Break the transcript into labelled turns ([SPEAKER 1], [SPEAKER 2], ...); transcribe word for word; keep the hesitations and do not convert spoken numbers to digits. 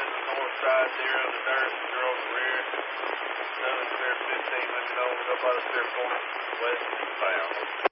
[SPEAKER 1] in the north side, zero to dirt, zero to rear. Seven, clear fifteen, let me know, go by the clear point, west, bound.